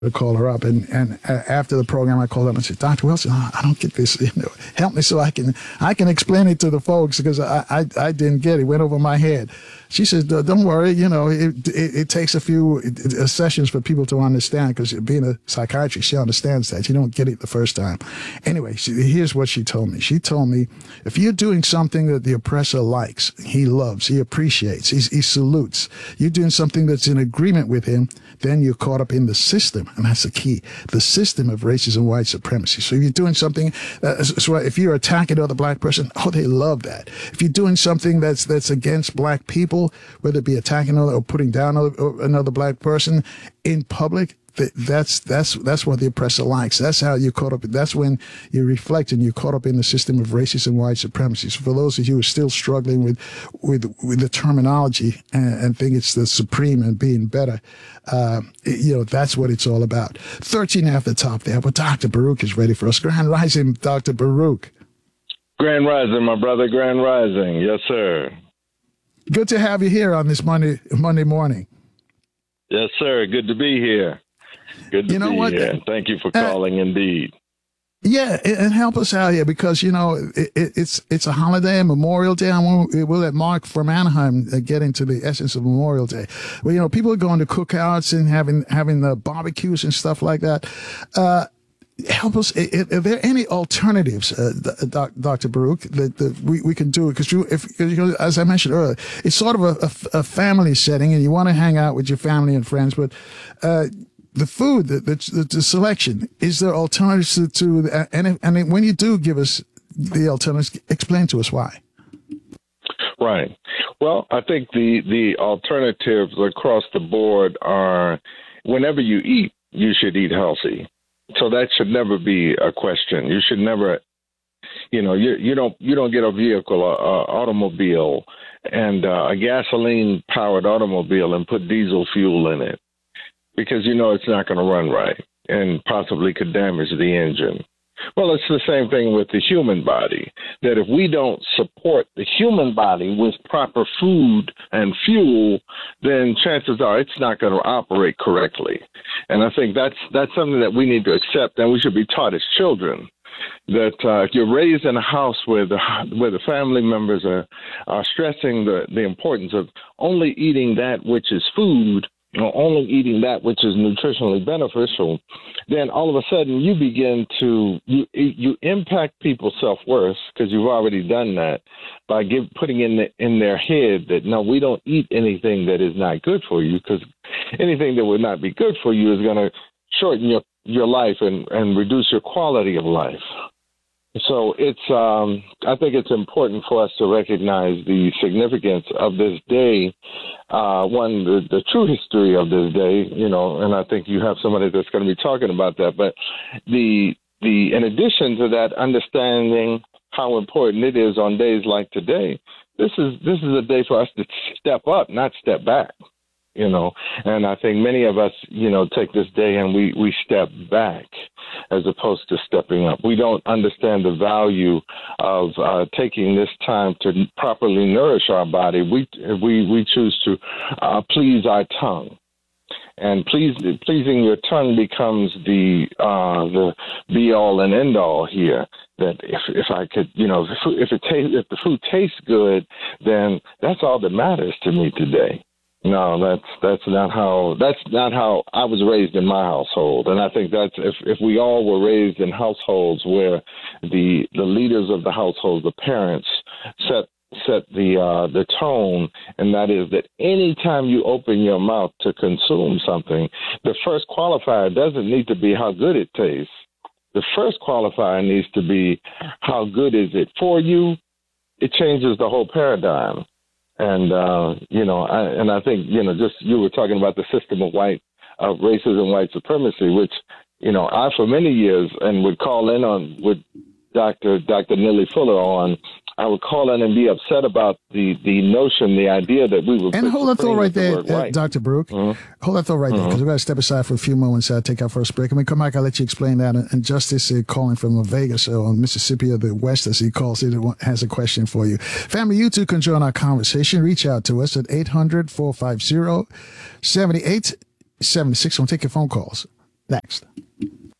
to call her up. And after the program, I called up and said, Dr. Wilson, I don't get this. Help me so I can explain it to the folks because I didn't get it. It went over my head. She says, don't worry. It takes a few sessions for people to understand because being a psychiatrist, she understands that. You don't get it the first time. Anyway, here's what she told me. She told me, if you're doing something that the oppressor likes, he loves, he appreciates, he salutes, you're doing something that's in agreement with him, then you're caught up in the system. And that's the key, the system of racism and white supremacy. So if you're doing something, so if you're attacking another black person, they love that. If you're doing something that's against black people, whether it be attacking another or putting down another black person in public, that's what the oppressor likes. That's how you're caught up. That's when you reflect and you're caught up in the system of racism and white supremacy. So for those of you who are still struggling with the terminology and think it's the supreme and being better, that's what it's all about. 13 after the top there, but Dr. Baruch is ready for us. Grand Rising, Dr. Baruch. Grand Rising, my brother. Grand Rising. Yes, sir. Good to have you here on this Monday morning. Yes, sir. Good to be here. Good to be here. Thank you for calling, indeed. Yeah, and help us out here because, it's a holiday, Memorial Day. We'll let Mark from Anaheim get into the essence of Memorial Day. Well, people are going to cookouts and having the barbecues and stuff like that. Help us. Are there any alternatives, Dr. Baruch, that we can do? Because as I mentioned earlier, it's sort of a family setting, and you want to hang out with your family and friends. But the food, the selection, is there alternatives to and when you do give us the alternatives, explain to us why. Right. Well, I think the alternatives across the board are whenever you eat, you should eat healthy. So that should never be a question. You should never, you don't get a vehicle, a automobile, and a gasoline-powered automobile and put diesel fuel in it because it's not going to run right and possibly could damage the engine. Well, it's the same thing with the human body, that if we don't support the human body with proper food and fuel, then chances are it's not going to operate correctly. And I think that's something that we need to accept, and we should be taught as children, that if you're raised in a house where the family members are stressing the importance of only eating that which is food, only eating that which is nutritionally beneficial, then all of a sudden you begin to you impact people's self-worth because you've already done that by putting in their head that no, we don't eat anything that is not good for you because anything that would not be good for you is going to shorten your life and reduce your quality of life. So I think it's important for us to recognize the significance of this day, the true history of this day, and I think you have somebody that's going to be talking about that. But in addition to that, understanding how important it is on days like today, this is a day for us to step up, not step back. And I think many of us, take this day and we step back as opposed to stepping up. We don't understand the value of taking this time to properly nourish our body. We choose to please our tongue. And pleasing your tongue becomes the be all and end all here. That if I could, if the food tastes good, then that's all that matters to me today. No, that's not how I was raised in my household, and I think that's if we all were raised in households where the leaders of the household, the parents, set the tone, and that is that any time you open your mouth to consume something, the first qualifier doesn't need to be how good it tastes. The first qualifier needs to be how good is it for you. It changes the whole paradigm. And, I think, just you were talking about the system of racism, white supremacy, which, I for many years and would call in on with Dr. Neely Fuller on, I would call in and be upset about the notion, the idea that we would. And hold that thought right there, right. Dr. Baruch. Mm-hmm. Hold that thought right there, because we've got to step aside for a few moments. Take our first break. And we come back, I'll let you explain that. And Justice calling from Vegas, on Mississippi of the West, as he calls it, has a question for you. Family, you too can join our conversation. Reach out to us at 800-450-7876. We'll take your phone calls. next.